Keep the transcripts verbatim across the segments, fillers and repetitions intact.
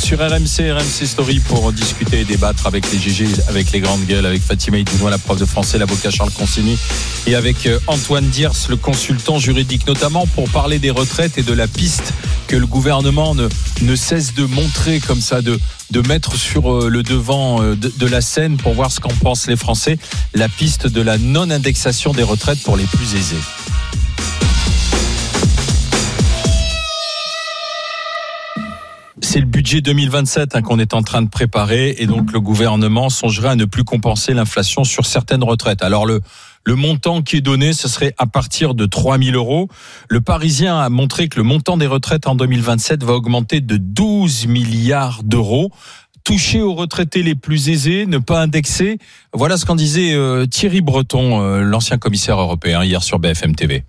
sur R M C, R M C Story pour discuter et débattre avec les G G, avec les grandes gueules, avec Fatima Idouna, la prof de français, l'avocat Charles Consigny et avec Antoine Diers, le consultant juridique, notamment pour parler des retraites et de la piste que le gouvernement ne, ne cesse de montrer comme ça, de, de mettre sur le devant de, de la scène pour voir ce qu'en pensent les Français, la piste de la non-indexation des retraites pour les plus aisés. C'est le budget deux mille vingt-sept hein, qu'on est en train de préparer et donc le gouvernement songerait à ne plus compenser l'inflation sur certaines retraites. Alors le, le montant qui est donné, ce serait à partir de trois mille euros. Le Parisien a montré que le montant des retraites en deux mille vingt-sept va augmenter de douze milliards d'euros. Toucher aux retraités les plus aisés, ne pas indexer. Voilà ce qu'en disait euh, Thierry Breton, euh, l'ancien commissaire européen, hier sur B F M T V.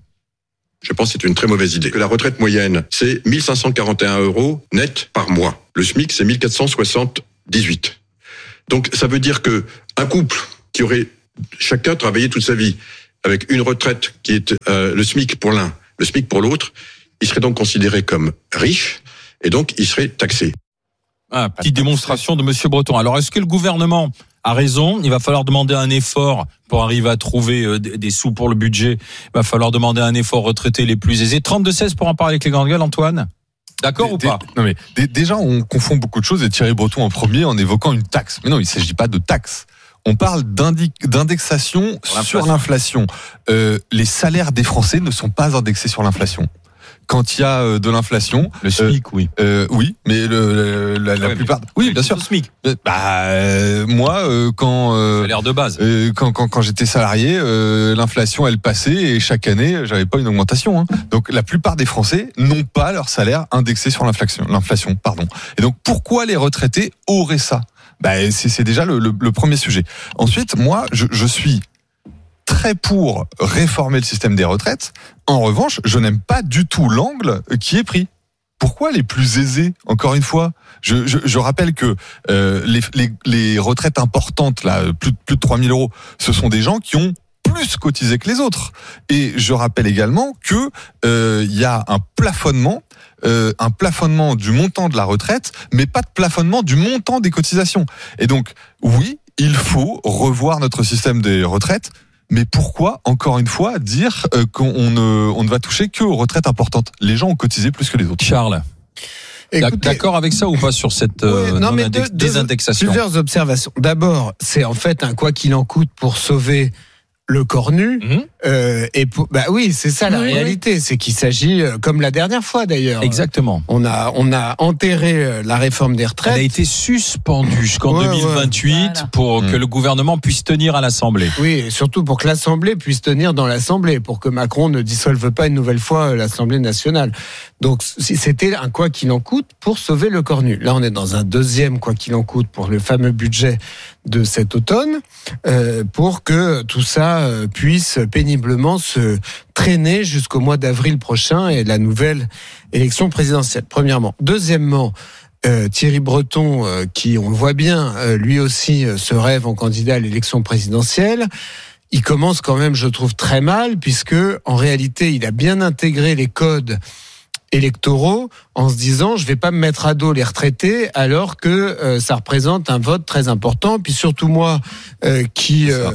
Je pense que c'est une très mauvaise idée. Que la retraite moyenne, c'est mille cinq cent quarante et un euros net par mois. Le SMIC, c'est mille quatre cent soixante-dix-huit. Donc, ça veut dire que un couple qui aurait chacun travaillé toute sa vie avec une retraite qui est euh, le SMIC pour l'un, le SMIC pour l'autre, il serait donc considéré comme riche et donc il serait taxé. Ah, petite démonstration de Monsieur Breton. Alors, est-ce que le gouvernement a raison? Il va falloir demander un effort pour arriver à trouver des sous pour le budget. Il va falloir demander un effort aux retraités les plus aisés. trente-deux seize pour en parler avec les grandes gueules, Antoine. D'accord d- ou pas? Non mais d- déjà, on confond beaucoup de choses et Thierry Breton en premier en évoquant une taxe. Mais non, il ne s'agit pas de taxe. On parle d'indi- d'indexation l'inflation. sur l'inflation. Euh, les salaires des Français ne sont pas indexés sur l'inflation. Quand il y a de l'inflation, le SMIC, euh, oui, euh, oui, mais le, la, la ouais, plupart, oui, bien sûr. Le SMIC, bah euh, moi, euh, quand euh, salaire de base, euh, quand, quand quand j'étais salarié, euh, l'inflation elle passait et chaque année, j'avais pas une augmentation. Hein. Donc la plupart des Français n'ont pas leur salaire indexé sur l'inflation, l'inflation, pardon. Et donc pourquoi les retraités auraient ça? Bah c'est, c'est déjà le, le, le premier sujet. Ensuite, moi, je, je suis très pour réformer le système des retraites. En revanche, je n'aime pas du tout l'angle qui est pris. Pourquoi les plus aisés? Encore une fois, je, je, je rappelle que euh, les, les, les retraites importantes, là, plus, plus de trois mille euros, ce sont des gens qui ont plus cotisé que les autres. Et je rappelle également que euh, y a un plafonnement, euh, un plafonnement du montant de la retraite, mais pas de plafonnement du montant des cotisations. Et donc, oui, il faut revoir notre système des retraites. Mais pourquoi, encore une fois, dire euh, qu'on ne, on ne va toucher que aux retraites importantes? Les gens ont cotisé plus que les autres. Charles, Écoutez, d'accord avec ça ou pas sur cette euh, ouais, non, mais index- deux, désindexation? Plusieurs observations. D'abord, c'est en fait un quoi qu'il en coûte pour sauver le corps nu. Mmh. Euh, et pour, bah oui, c'est ça la oui, réalité, oui. C'est qu'il s'agit, comme la dernière fois d'ailleurs. Exactement. On a, on a enterré la réforme des retraites. Elle a été suspendue jusqu'en ouais, deux mille vingt-huit ouais. Voilà. Pour mmh. que le gouvernement puisse tenir à l'Assemblée. Oui, et surtout pour que l'Assemblée puisse tenir dans l'Assemblée, pour que Macron ne dissolve pas une nouvelle fois l'Assemblée nationale. Donc c'était un quoi qu'il en coûte pour sauver le corps nu. Là, on est dans un deuxième quoi qu'il en coûte pour le fameux budget de cet automne, euh, pour que tout ça euh, puisse péniblement se traîner jusqu'au mois d'avril prochain et la nouvelle élection présidentielle, premièrement. Deuxièmement, euh, Thierry Breton, euh, qui, on le voit bien, euh, lui aussi euh, se rêve en candidat à l'élection présidentielle. Il commence quand même, je trouve, très mal, puisque en réalité, il a bien intégré les codes électoraux en se disant je vais pas me mettre à dos les retraités alors que euh, ça représente un vote très important, puis surtout moi euh, qui euh,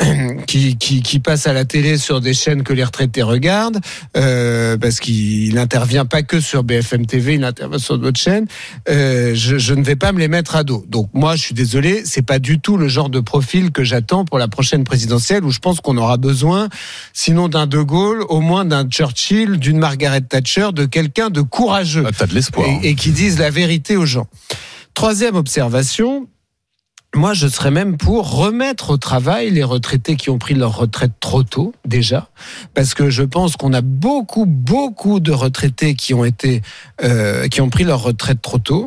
qui qui qui passe à la télé sur des chaînes que les retraités regardent euh, parce qu'il n'intervient pas que sur B F M T V, il intervient sur d'autres chaînes, euh, je, je ne vais pas me les mettre à dos. Donc moi je suis désolé, c'est pas du tout le genre de profil que j'attends pour la prochaine présidentielle, où je pense qu'on aura besoin sinon d'un De Gaulle, au moins d'un Churchill, d'une Margaret Thatcher, de quelqu'un de courageux. Ah, t'as de l'espoir. Et, et qui dise la vérité aux gens. Troisième observation, moi je serais même pour remettre au travail les retraités qui ont pris leur retraite trop tôt déjà, parce que je pense qu'on a beaucoup beaucoup de retraités qui ont été euh, qui ont pris leur retraite trop tôt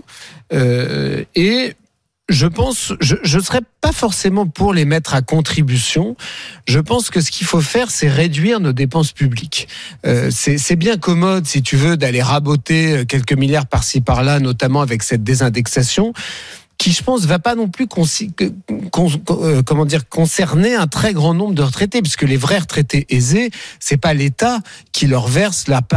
euh, et je pense, je je serais pas forcément pour les mettre à contribution. Je pense que ce qu'il faut faire, c'est réduire nos dépenses publiques. Euh, c'est c'est bien commode, si tu veux, d'aller raboter quelques milliards par-ci par-là, notamment avec cette désindexation, qui, je pense, va pas non plus con, con, euh, comment dire, concerner un très grand nombre de retraités, puisque les vrais retraités aisés, c'est pas l'État qui leur verse la part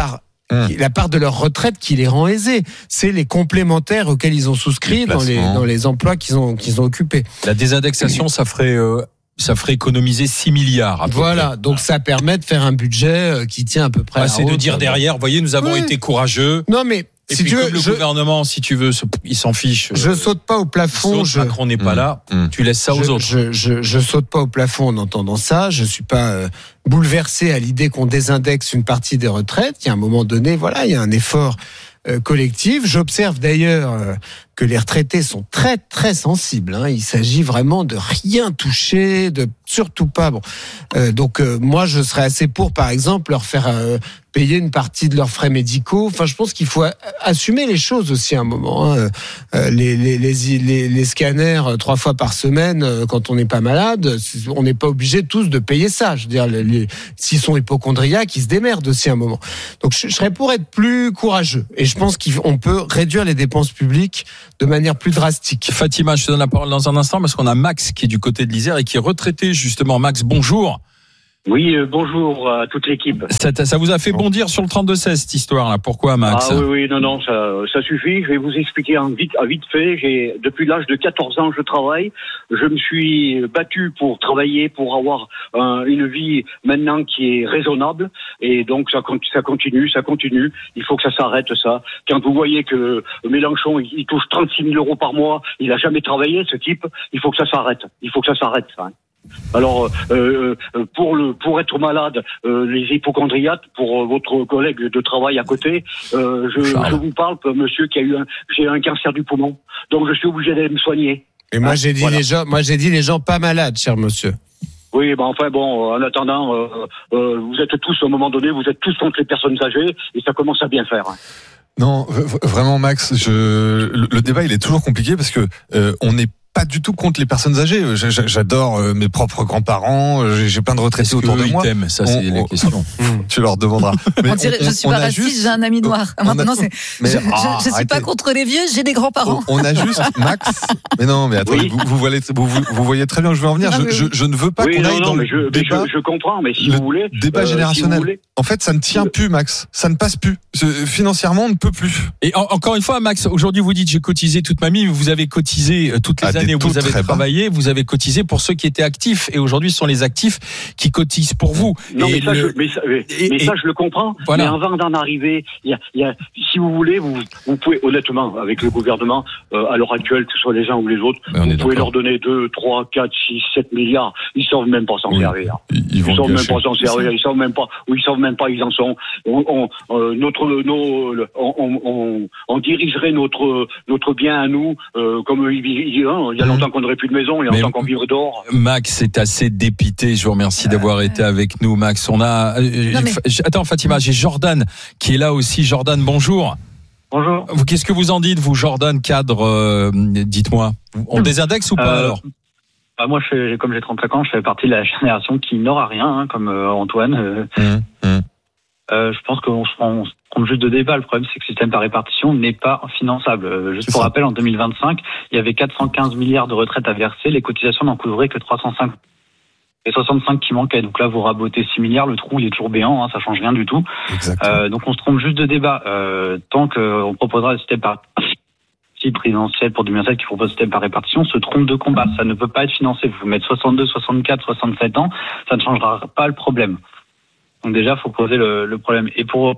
Mmh. La part de leur retraite qui les rend aisés. C'est les complémentaires auxquels ils ont souscrit dans les, dans les emplois qu'ils ont, qu'ils ont occupés. La désindexation, ça ferait, euh, ça ferait économiser six milliards. À peu voilà. près. Donc, ça permet de faire un budget qui tient à peu près ah, à c'est de dire derrière, vous voyez, nous avons oui. été courageux. Non, mais, Et si puis tu veux, comme le je, gouvernement, si tu veux, il s'en fiche. Je saute pas au plafond. Je, Macron n'est pas mmh, là. mmh. Tu laisses ça aux je, autres. Je, je, je saute pas au plafond en entendant ça. Je suis pas euh, bouleversé à l'idée qu'on désindexe une partie des retraites. Il y a un moment donné, voilà, il y a un effort euh, collectif. J'observe d'ailleurs euh, que les retraités sont très très sensibles. Hein. Il s'agit vraiment de rien toucher, de surtout pas. Bon, euh, donc euh, moi je serais assez pour, par exemple, leur faire euh, payer une partie de leurs frais médicaux. Enfin, je pense qu'il faut assumer les choses aussi à un moment. Hein. Euh, les, les, les, les, les scanners trois fois par semaine, quand on n'est pas malade, on n'est pas obligé tous de payer ça. Je veux dire, les, les, s'ils sont hypocondriaques, ils se démerdent aussi à un moment. Donc, je, je serais pour être plus courageux. Et je pense qu'on peut réduire les dépenses publiques de manière plus drastique. Fatima, je te donne la parole dans un instant parce qu'on a Max qui est du côté de l'Isère et qui est retraité justement. Max, bonjour. Oui, euh, bonjour à toute l'équipe. Ça, ça vous a fait bondir sur le trente-deux seize cette histoire-là. Pourquoi, Max ? Ah oui, oui, non, non, ça, ça suffit. Je vais vous expliquer en vite, à vite fait. J'ai, depuis l'âge de quatorze ans, je travaille. Je me suis battu pour travailler, pour avoir euh, une vie maintenant qui est raisonnable. Et donc ça, ça continue, ça continue. Il faut que ça s'arrête, ça. Quand vous voyez que Mélenchon, il touche trente-six mille euros par mois, il a jamais travaillé, ce type. Il faut que ça s'arrête. Il faut que ça s'arrête, ça. Alors, euh, pour le pour être malade, euh, les hypocondriaques, pour votre collègue de travail à côté, euh, je, je vous parle, monsieur, qui a eu un, j'ai un cancer du poumon, donc je suis obligé d'aller me soigner. Et moi, j'ai dit voilà. les gens, moi j'ai dit les gens pas malades, cher monsieur. Oui, ben enfin bon, en attendant, euh, euh, vous êtes tous, à un moment donné, vous êtes tous contre les personnes âgées, et ça commence à bien faire. Non, vraiment, Max, je, le, le débat il est toujours compliqué parce que euh, on est pas du tout contre les personnes âgées. J'adore mes propres grands-parents. J'ai plein de retraités autour de moi. T'aimes, ça, c'est on, la question. Tu leur demanderas. Mais on dirait, on, je suis pas raciste, juste, j'ai un ami noir. Maintenant, c'est, mais, je, ah, je, je suis pas contre les vieux, j'ai des grands-parents. On, on a juste, Max. Mais non, mais attendez, oui. vous, vous, voyez, vous, vous voyez très bien où je veux en venir. Non, je, je, je ne veux pas oui, qu'on non, aille non, dans mais le je, débat. Je, je comprends, mais si vous voulez. Débat euh, générationnel. Si vous voulez. En fait, ça ne tient plus, Max. Ça ne passe plus. Financièrement, on ne peut plus. Et en, encore une fois, Max, aujourd'hui, vous dites j'ai cotisé toute ma vie, mais vous avez cotisé toutes les années où vous avez travaillé. Vous avez cotisé pour ceux qui étaient actifs et aujourd'hui ce sont les actifs qui cotisent pour vous. Non, et mais, ça, le... je, mais, ça, mais et, ça je le comprends. Voilà. Mais avant d'en arriver, il y a, il y a, si vous voulez, vous, vous pouvez honnêtement, avec le gouvernement euh, à l'heure actuelle, que ce soit les uns ou les autres, vous pouvez d'accord. leur donner deux, trois, quatre, six, sept milliards. Ils savent même pas s'en oui. servir. Ils, ils, ils savent même pas s'en servir. Ils savent même pas. Ou ils savent même pas. Ils en sont. On, on, euh, notre, nos, on, on, on dirigerait notre notre bien à nous euh, comme il, il, il y a longtemps qu'on n'aurait plus de maison. Il y a longtemps qu'on vivrait dehors. Max est assez dépité. Je vous remercie d'avoir euh... été avec nous, Max. On a. Non, mais... Attends, Fatima, j'ai Jordan qui est là aussi. Jordan, bonjour. Bonjour. Vous, qu'est-ce que vous en dites, vous, Jordan, cadre euh, dites-moi. On désindexe ou pas euh... alors? Bah moi, je fais, comme j'ai trente-cinq ans, je fais partie de la génération qui n'aura rien, hein, comme euh, Antoine. Euh, mmh, mmh. Euh, je pense qu'on se prend, on se trompe juste de débat. Le problème, c'est que le système par répartition n'est pas finançable. Euh, juste c'est pour ça. Rappel, en deux mille vingt-cinq, il y avait quatre cent quinze milliards de retraites à verser. Les cotisations n'en couvraient que trois cent cinq. Et soixante-cinq qui manquaient. Donc là, vous rabotez six milliards. Le trou, il est toujours béant. Hein, ça change rien du tout. Euh, donc on se trompe juste de débat. Euh, tant qu'on proposera le système par présidentiel pour deux mille vingt-sept qui propose le système par répartition se trompe de combat. Ça ne peut pas être financé. Vous mettez soixante-deux, soixante-quatre, soixante-sept ans, ça ne changera pas le problème. Donc déjà, il faut poser le, le problème. Et pour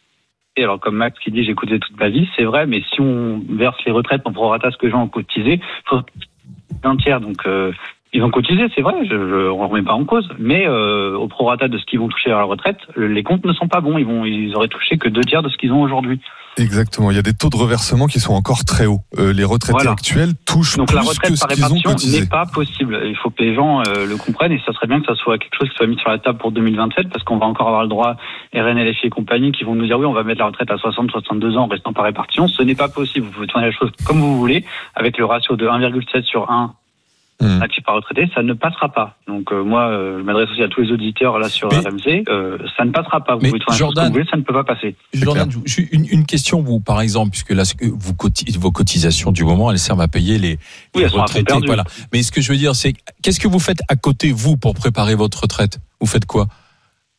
et alors comme Max qui dit j'ai cotisé toute ma vie, c'est vrai, mais si on verse les retraites en prorata ce que les gens ont cotisé, il faut un tiers. Donc euh, ils ont cotisé, c'est vrai, je, je, on ne remet pas en cause, mais euh, au prorata de ce qu'ils vont toucher à la retraite, les comptes ne sont pas bons. Ils vont, ils auraient touché que deux tiers de ce qu'ils ont aujourd'hui. Exactement. Il y a des taux de reversement qui sont encore très hauts. Euh, les retraités voilà. actuels touchent Donc plus la retraite que ce par qu'ils ont répartition cotisé. n'est pas possible. Il faut que les gens euh, le comprennent et ça serait bien que ça soit quelque chose qui soit mis sur la table pour deux mille vingt-sept parce qu'on va encore avoir le droit R N L F et compagnie qui vont nous dire oui, on va mettre la retraite à soixante, soixante-deux ans en restant par répartition. Ce n'est pas possible. Vous pouvez tourner la chose comme vous voulez avec le ratio de un virgule sept sur un. Mmh. Actif par retraité, ça ne passera pas. Donc euh, moi, euh, je m'adresse aussi à tous les auditeurs là sur R M C. Euh, ça ne passera pas. Vous mais pouvez trouver Jordan, un voulez, ça ne peut pas passer. Jordan, une, une question vous, par exemple, puisque là, vous cotisez, vos cotisations du moment, elles servent à payer les, oui, les retraités. Voilà. Mais ce que je veux dire, c'est qu'est-ce que vous faites à côté vous pour préparer votre retraite? Vous faites quoi?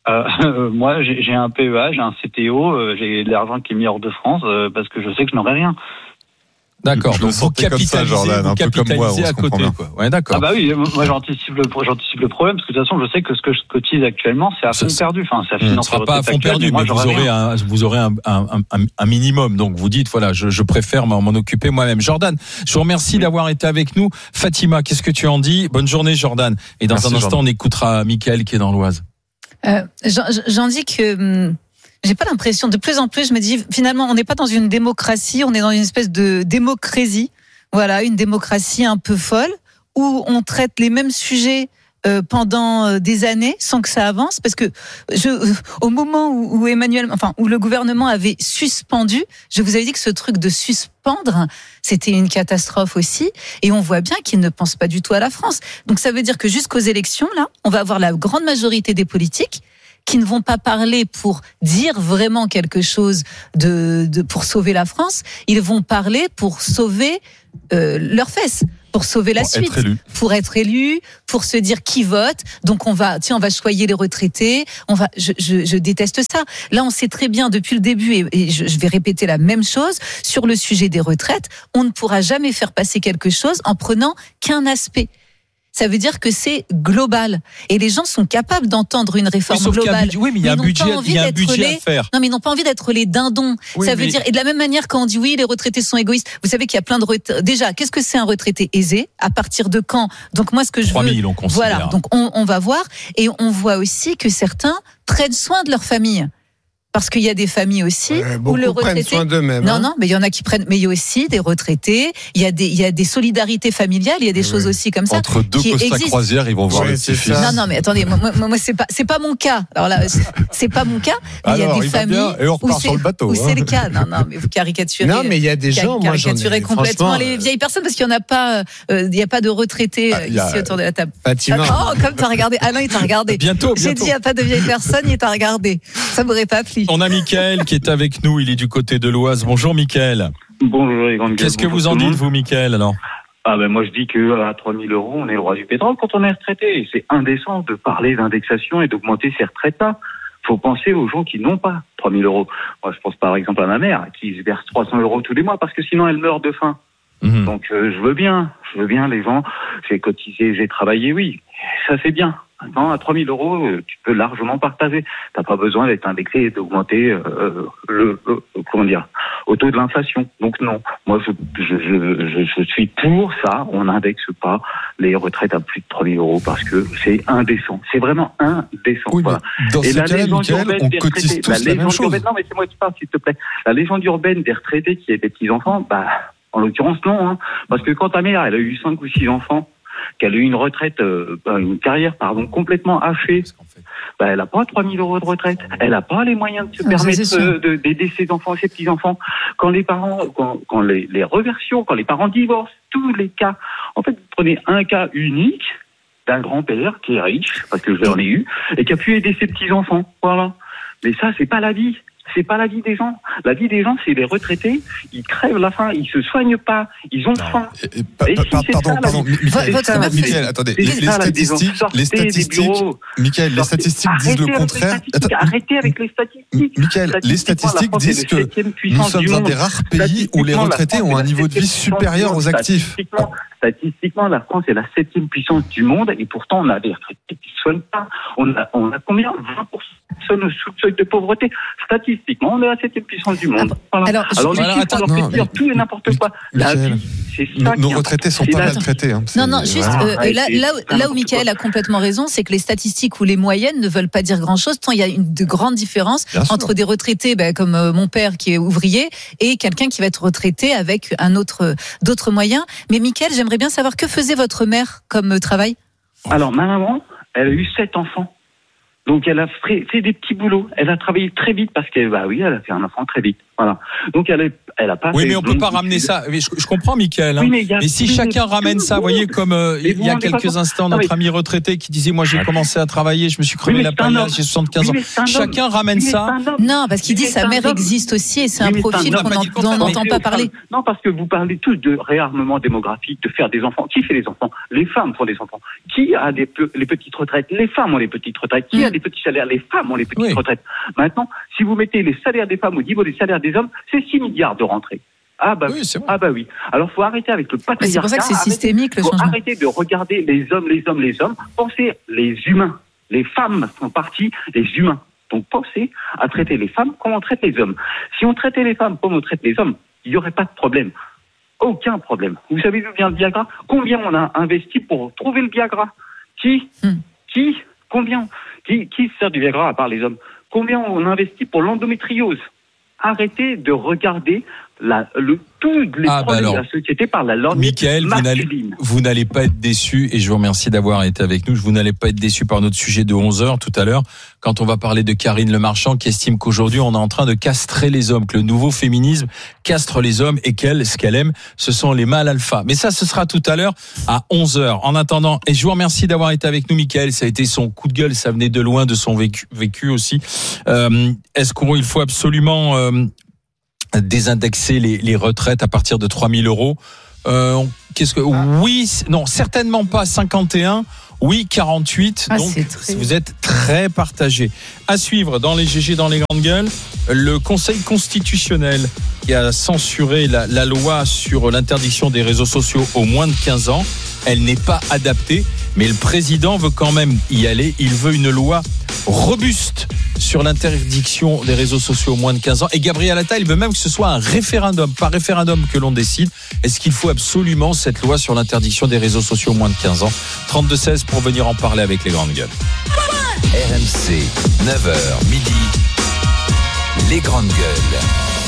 euh, Moi, j'ai, j'ai un P E A, j'ai un C T O, euh, j'ai de l'argent qui est mis hors de France euh, parce que je sais que je n'aurai rien. D'accord, je donc vous capitalisez, ça, Jordan, vous capitalisez moi, à côté, quoi. Ouais, d'accord. Ah bah oui, moi j'anticipe le, j'anticipe le problème, parce que de toute façon, je sais que ce que je cotise actuellement, c'est à fond ça, perdu. Enfin, ça finance. Ce ne sera pas à fond perdu, mais vous aurez, un, vous aurez un, un, un, un minimum. Donc vous dites, voilà, je, je préfère m'en occuper moi-même. Jordan, je vous remercie oui. d'avoir été avec nous. Fatima, qu'est-ce que tu en dis? Bonne journée, Jordan. Et dans Merci, un instant, Jordan. on écoutera Mickaël qui est dans l'Oise. Euh, j'en, j'en dis que... J'ai pas l'impression, de plus en plus, je me dis, finalement, on n'est pas dans une démocratie, on est dans une espèce de démocratie. Voilà, une démocratie un peu folle, où on traite les mêmes sujets euh, pendant des années sans que ça avance, parce que je, au moment où, où Emmanuel, enfin, où le gouvernement avait suspendu, je vous avais dit que ce truc de suspendre, c'était une catastrophe aussi, et on voit bien qu'ils ne pensent pas du tout à la France. Donc ça veut dire que jusqu'aux élections, là, on va avoir la grande majorité des politiques qui ne vont pas parler pour dire vraiment quelque chose de, de pour sauver la France, ils vont parler pour sauver euh, leurs fesses, pour sauver la pour suite, être élu. pour être élu, pour se dire qui vote. Donc on va, tiens, on va choyer les retraités. On va, je, je, je déteste ça. Là, on sait très bien depuis le début, et, et je, je vais répéter la même chose sur le sujet des retraites. On ne pourra jamais faire passer quelque chose en prenant qu'un aspect. Ça veut dire que c'est global. Et les gens sont capables d'entendre une réforme oui, globale. Oui, mais il y a un budget, il y a un budget les... à faire. Non, mais ils n'ont pas envie d'être les dindons. Oui, ça veut mais... dire, et de la même manière, quand on dit oui, les retraités sont égoïstes, vous savez qu'il y a plein de retraités. Déjà, qu'est-ce que c'est un retraité aisé? À partir de quand? Donc, moi, ce que je trois mille, veux. on considère. Voilà. Donc, on, on va voir. Et on voit aussi que certains prennent soin de leur famille. Parce qu'il y a des familles aussi ouais, où le prennent retraité. soin d'eux-mêmes. Non, hein. non, mais il y en a qui prennent. Mais il y a aussi des retraités. Il y a des, il y a des solidarités familiales. Il y a des oui. choses aussi comme ça. Entre deux Costa Croisière, ils vont voir ouais, le petit-fils. Non, non, mais attendez, moi, moi, moi, c'est pas, c'est pas mon cas. Alors là, c'est pas mon cas. Mais Alors, il y a des il familles et on repart où, sur le bateau, où hein. c'est le cas. Non, non, mais vous caricaturez. Non, mais il y a des gens, moi, j'en ai, caricaturez complètement franchement, les vieilles personnes parce qu'il y en a pas, euh, il y a pas de retraités ah, ici a... autour de la table. Fatima. Oh, comme t'as regardé. Alain, il t'a regardé. Bientôt, bientôt. J'ai dit, il y a pas de vieilles personnes, il t'a regardé. Ça m'aurait pas plu. On a Mickaël qui est avec nous, il est du côté de l'Oise. Bonjour Mickaël. Bonjour les grandes gueules. Qu'est-ce que vous en dites vous Mickaël alors? Ah ben moi je dis que à trois mille euros on est le roi du pétrole quand on est retraité. Et c'est indécent de parler d'indexation et d'augmenter ces retraites-là. Faut penser aux gens qui n'ont pas trois mille euros. Moi je pense par exemple à ma mère qui se verse trois cents euros tous les mois parce que sinon elle meurt de faim. Mmh. Donc euh, je veux bien, je veux bien les gens. J'ai cotisé, j'ai travaillé, oui, ça c'est bien. Maintenant, à trois mille euros, tu peux largement partager. T'as pas besoin d'être indexé et d'augmenter euh, le, le comment dire au taux de l'inflation. Donc non, moi je je, je je suis pour ça. On n'indexe pas les retraites à plus de trois mille euros parce que c'est indécent. C'est vraiment indécent. Oui, voilà. Dans et ce la cas-là, légende Mickaël, urbaine on des cotise retraités, tous la la même légende chose. urbaine, non mais c'est moi qui parle s'il te plaît. La légende urbaine des retraités qui aient des petits enfants, bah en l'occurrence non, hein, parce que quand ta mère elle a eu cinq ou six enfants, qu'elle a eu une retraite, euh, une carrière, pardon, complètement hachée, bah, elle n'a pas trois mille euros de retraite. Elle n'a pas les moyens de se ah, permettre euh, de, d'aider ses enfants et ses petits-enfants. Quand les parents, quand, quand les, les reversions, quand les parents divorcent, tous les cas, en fait, vous prenez un cas unique d'un grand-père qui est riche, parce que j'en ai eu, et qui a pu aider ses petits-enfants. Voilà. Mais ça, c'est pas la vie. C'est pas la vie des gens. La vie des gens, c'est les retraités. Ils crèvent la faim. Ils se soignent pas. Ils ont faim. Et, et, pa, pa, pa, pardon, ça, pardon, Mickaël, Mickaël, attendez. Les, les statistiques, les statistiques, Mickaël, les statistiques disent le contraire. Arrêtez avec les statistiques. Mickaël, les statistiques disent que nous sommes un des rares pays où les retraités ont un niveau de vie supérieur aux actifs. Statistiquement, la France est la septième puissance du monde et pourtant on a des retraités qui ne soignent pas. On a, on a combien? vingt pour cent de personnes sous le seuil de pauvreté. Statistiquement, on est la septième puissance du monde. Voilà. Alors, alors les chiffres, on leur fait dire tout et n'importe quoi. La vie, c'est ça. Nos retraités sont pas maltraités. Hein. Non, non, juste euh, là, là, là où Mickaël a complètement raison, c'est que les statistiques ou les moyennes ne veulent pas dire grand-chose. Tant il y a une de grandes différences Bien entre sûr. des retraités, ben, comme euh, mon père qui est ouvrier, et quelqu'un qui va être retraité avec un autre, d'autres moyens. Mais Mickaël, j'aimerais bien savoir que faisait votre mère comme euh, travail. Alors ma maman, elle a eu sept enfants. Donc elle a fait, fait des petits boulots. Elle a travaillé très vite parce que bah oui, elle a fait un enfant très vite. Voilà. Donc elle est, elle a pas. Oui, mais on peut pas ramener ça. Je, je comprends, Mickaël. Hein. Oui, mais, y a, mais si oui, chacun mais, ramène ça, vous voyez, comme euh, il y a quelques instants, notre ami retraité qui disait, moi j'ai commencé à travailler, je me suis crevé oui, la palette, j'ai soixante-quinze oui, ans. Chacun ramène oui, ça. Non, parce qu'il dit sa mère existe aussi et c'est un profil qu'on dont on n'entend pas parler. Non, parce que vous parlez tous de réarmement démographique, de faire des enfants. Qui fait les enfants? Les femmes font des enfants. Qui a des, les petites retraites? Les femmes ont les petites retraites. Qui a des petits salaires? Les femmes ont les petites oui. retraites. Maintenant, si vous mettez les salaires des femmes au niveau des salaires des hommes, c'est six milliards de rentrées. Ah bah oui, c'est bon. Ah bah oui. Alors faut arrêter avec le patriarcat. Mais c'est pour ça que c'est systémique le changement. Faut arrêter de regarder les hommes, les hommes, les hommes. Pensez les humains. Les femmes font partie des humains. Donc pensez à traiter les femmes comme on traite les hommes. Si on traitait les femmes comme on traite les hommes, il n'y aurait pas de problème. Aucun problème. Vous savez d'où vient le Viagra? Combien on a investi pour trouver le Viagra? Qui hmm. Qui Combien Qui qui sert du Viagra à part les hommes? Combien on a investi pour l'endométriose? Arrêtez de regarder la, le tout les ah, problèmes bah alors, de la société par la lorgnette Mickaël, masculine. Vous n'allez pas être déçu, et je vous remercie d'avoir été avec nous. Vous n'allez pas être déçu par notre sujet de onze heures tout à l'heure, quand on va parler de Karine Le Marchand, qui estime qu'aujourd'hui on est en train de castrer les hommes, que le nouveau féminisme castre les hommes et qu'elle, ce qu'elle aime, ce sont les mâles alpha. Mais ça, ce sera tout à l'heure à onze heures. En attendant, et je vous remercie d'avoir été avec nous, Mickaël. Ça a été son coup de gueule, ça venait de loin de son vécu, vécu aussi. Euh, est-ce qu'il faut absolument euh, désindexer les, les retraites à partir de trois mille euros. Euh, qu'est-ce que oui, non, certainement pas cinquante et un. Oui, quarante-huit. Ah, donc, très... vous êtes très partagé. À suivre dans les G G, dans les grandes gueules, le Conseil constitutionnel qui a censuré la, la loi sur l'interdiction des réseaux sociaux aux moins de quinze ans. Elle n'est pas adaptée, mais le président veut quand même y aller. Il veut une loi robuste sur l'interdiction des réseaux sociaux aux moins de quinze ans. Et Gabriel Attal, il veut même que ce soit un référendum, par référendum que l'on décide. Est-ce qu'il faut absolument cette loi sur l'interdiction des réseaux sociaux aux moins de quinze ans? trente-deux seize pour venir en parler avec les grandes gueules. R M C, neuf heures midi, les grandes gueules.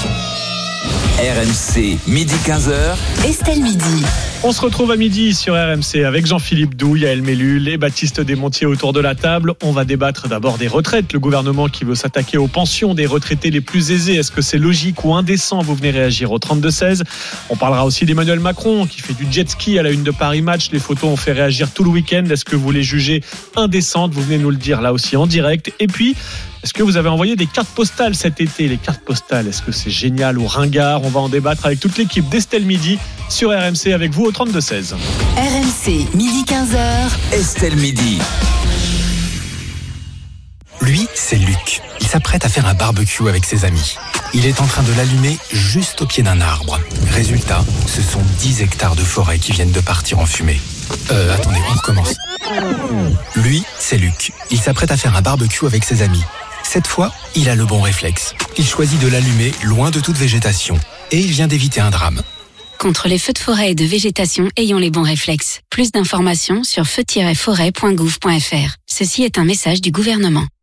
R M C, midi quinze heures. Estelle Midi. On se retrouve à midi sur R M C avec Jean-Philippe Doux, Yael Mellul et Baptiste Desmontiers autour de la table. On va débattre d'abord des retraites. Le gouvernement qui veut s'attaquer aux pensions des retraités les plus aisés. Est-ce que c'est logique ou indécent? Vous venez réagir au trente-deux seize. On parlera aussi d'Emmanuel Macron qui fait du jet ski à la une de Paris Match. Les photos ont fait réagir tout le week-end. Est-ce que vous les jugez indécentes? Vous venez nous le dire là aussi en direct. Et puis, est-ce que vous avez envoyé des cartes postales cet été? Les cartes postales, est-ce que c'est génial ou ringard? On va en débattre avec toute l'équipe d'Estelle Midi sur R M C avec vous au trente-deux seize. R M C, midi quinze heures. Estelle Midi. Lui, c'est Luc. Il s'apprête à faire un barbecue avec ses amis. Il est en train de l'allumer juste au pied d'un arbre. Résultat, ce sont dix hectares de forêt qui viennent de partir en fumée. Euh, attendez, on recommence. Lui, c'est Luc. Il s'apprête à faire un barbecue avec ses amis. Cette fois, il a le bon réflexe. Il choisit de l'allumer loin de toute végétation. Et il vient d'éviter un drame. Contre les feux de forêt et de végétation, ayons les bons réflexes. Plus d'informations sur feu tiret forêt point gouv point f r. Ceci est un message du gouvernement.